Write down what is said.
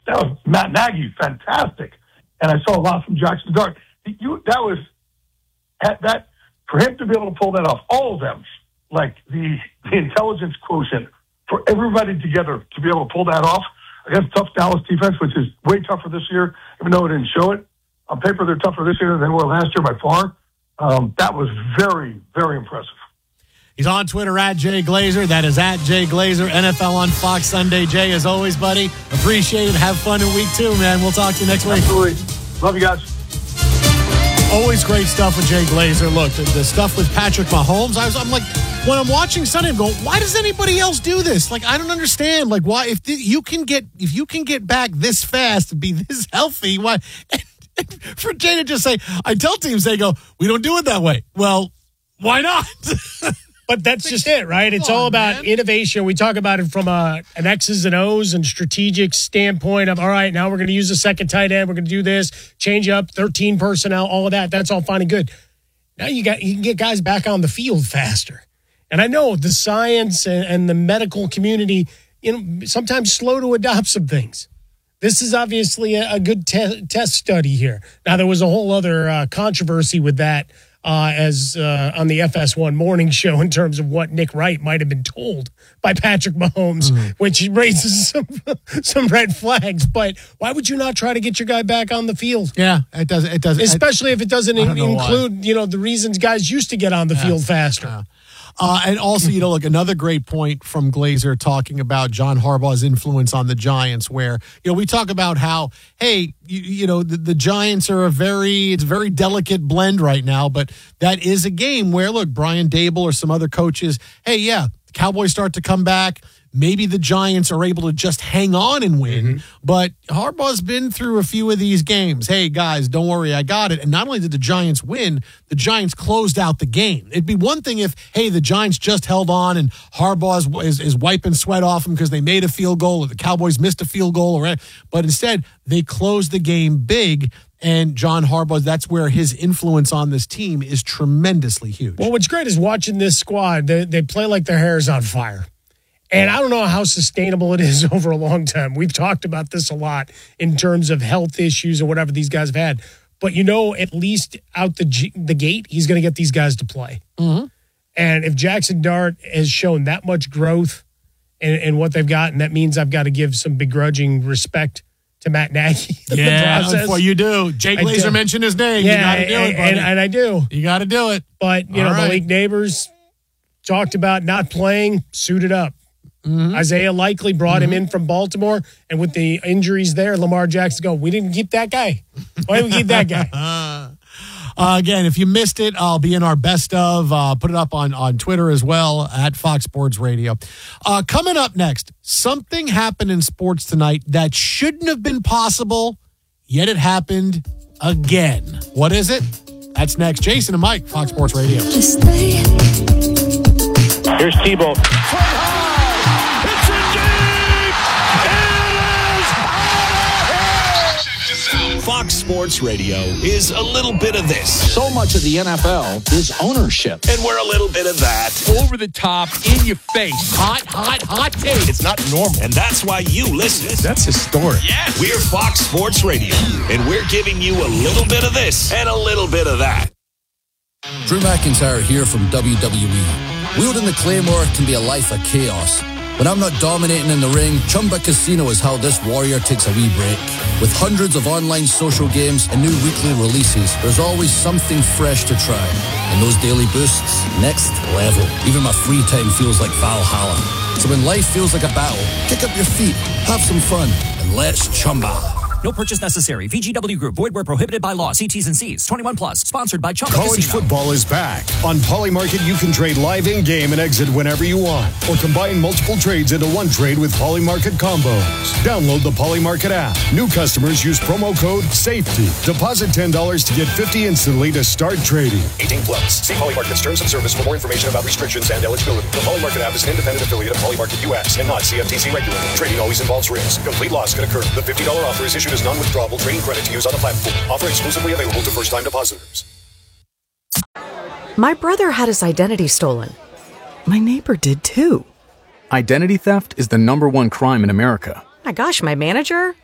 Matt Nagy, fantastic. And I saw a lot from Jackson Dart. That for him to be able to pull that off, all of them, like the intelligence quotient for everybody together to be able to pull that off against tough Dallas defense, which is way tougher this year, even though it didn't show it. On paper, they're tougher this year than they were last year by far. That was very, very impressive. He's on Twitter at Jay Glazer. That is at Jay Glazer. NFL on Fox Sunday. Jay, as always, buddy, appreciate it. Have fun in week 2, man. We'll talk to you next week. Absolutely. Love you guys. Always great stuff with Jay Glazer. Look, the stuff with Patrick Mahomes, I'm like, when I'm watching Sunday, I'm going, why does anybody else do this? Like, I don't understand. Like, why, if you can get back this fast and be this healthy, why? For Jay to just say, I tell teams, they go, we don't do it that way. Well, why not? But that's just it, right? It's all about innovation. We talk about it from an X's and O's and strategic standpoint of, all right, now we're going to use a second tight end. We're going to do this, change up 13 personnel, all of that. That's all fine and good. Now you can get guys back on the field faster. And I know the science and the medical community, sometimes slow to adopt some things. This is obviously a good test study here. Now, there was a whole other controversy with that as on the FS1 morning show in terms of what Nick Wright might have been told by Patrick Mahomes, which raises some red flags. But why would you not try to get your guy back on the field? Yeah, it does. Especially if it doesn't include, the reasons guys used to get on the field faster. Yeah. And also, look, another great point from Glazer talking about John Harbaugh's influence on the Giants, where, we talk about how, hey, the Giants are it's a very delicate blend right now, but that is a game where, look, Brian Dable or some other coaches, hey, yeah, the Cowboys start to come back. Maybe the Giants are able to just hang on and win, but Harbaugh's been through a few of these games. Hey, guys, don't worry, I got it. And not only did the Giants win, the Giants closed out the game. It'd be one thing if, hey, the Giants just held on and Harbaugh is wiping sweat off them because they made a field goal or the Cowboys missed a field goal. But instead, they closed the game big. And John Harbaugh, that's where his influence on this team is tremendously huge. Well, what's great is watching this squad. They play like their hair is on fire. And I don't know how sustainable it is over a long time. We've talked about this a lot in terms of health issues or whatever these guys have had. But, at least out the gate, he's going to get these guys to play. Mm-hmm. And if Jackson Dart has shown that much growth in what they've got, and that means I've got to give some begrudging respect to Matt Nagy. Yeah, well, you do. Jay Glazer mentioned his name. Yeah, you got to do it, buddy. And I do. You got to do it. But, Malik Neighbors talked about not playing, suited up. Mm-hmm. Isaiah Likely brought him in from Baltimore, and with the injuries there, Lamar Jackson we didn't keep that guy. Why didn't we keep that guy? Again, if you missed it, I'll be in our best of. Put it up on Twitter as well, at Fox Sports Radio. Coming up next, something happened in sports tonight that shouldn't have been possible, yet it happened again. What is it? That's next. Jason and Mike, Fox Sports Radio. Here's Tebow. Fox Sports Radio is a little bit of this. So much of the NFL is ownership. And we're a little bit of that. Over the top, in your face. Hot take. It's not normal. And that's why you listen. That's historic. Yeah. We're Fox Sports Radio. And we're giving you a little bit of this and a little bit of that. Drew McIntyre here from WWE. Wielding the Claymore can be a life of chaos. When I'm not dominating in the ring, Chumba Casino is how this warrior takes a wee break. With hundreds of online social games and new weekly releases, there's always something fresh to try. And those daily boosts, next level. Even my free time feels like Valhalla. So when life feels like a battle, kick up your feet, have some fun, and let's Chumba. No purchase necessary. VGW Group. Void where prohibited by law. See T's and C's. 21 plus. Sponsored by Chumba College Casino. football is back. On Polymarket, you can trade live in-game and exit whenever you want. Or combine multiple trades into one trade with Polymarket combos. Download the Polymarket app. New customers use promo code SAFETY. Deposit $10 to get $50 instantly to start trading. 18 plus. See Polymarket's terms of service for more information about restrictions and eligibility. The Polymarket app is an independent affiliate of Polymarket US and not CFTC regulated. Trading always involves risk. Complete loss can occur. The $50 offer is issued as non-withdrawable trading credit to use on the platform. Offer exclusively available to first-time depositors. My brother had his identity stolen. My neighbor did too. Identity theft is the #1 crime in America. My gosh, my manager